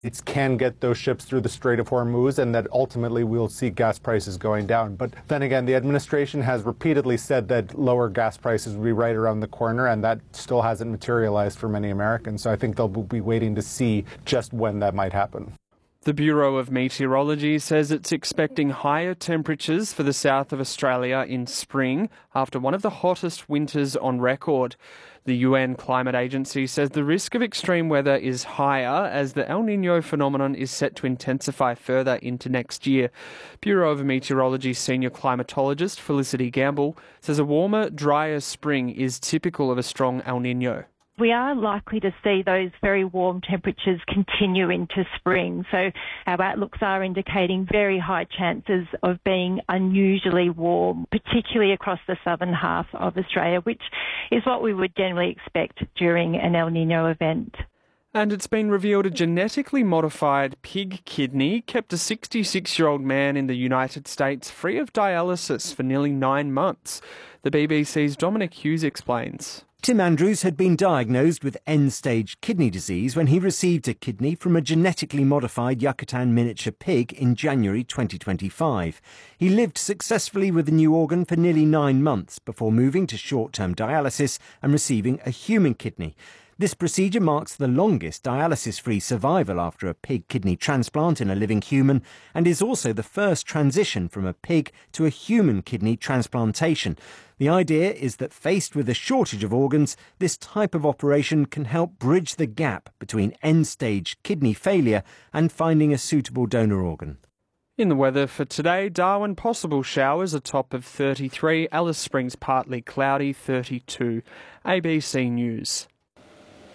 it can get those ships through the Strait of Hormuz and that ultimately we'll see gas prices going down. But then again, the administration has repeatedly said that lower gas prices will be right around the corner, and that still hasn't materialized for many Americans. So I think they'll be waiting to see just when that might happen. The Bureau of Meteorology says it's expecting higher temperatures for the south of Australia in spring after one of the hottest winters on record. The UN Climate Agency says the risk of extreme weather is higher as the El Niño phenomenon is set to intensify further into next year. Bureau of Meteorology senior climatologist Felicity Gamble says a warmer, drier spring is typical of a strong El Niño. We are likely to see those very warm temperatures continue into spring. So our outlooks are indicating very high chances of being unusually warm, particularly across the southern half of Australia, which is what we would generally expect during an El Niño event. And it's been revealed a genetically modified pig kidney kept a 66-year-old man in the United States free of dialysis for nearly 9 months. The BBC's Dominic Hughes explains. Tim Andrews had been diagnosed with end-stage kidney disease when he received a kidney from a genetically modified Yucatan miniature pig in January 2025. He lived successfully with the new organ for nearly 9 months before moving to short-term dialysis and receiving a human kidney. This procedure marks the longest dialysis-free survival after a pig kidney transplant in a living human and is also the first transition from a pig to a human kidney transplantation. The idea is that faced with a shortage of organs, this type of operation can help bridge the gap between end-stage kidney failure and finding a suitable donor organ. In the weather for today, Darwin possible showers, a top of 33, Alice Springs partly cloudy, 32. ABC News.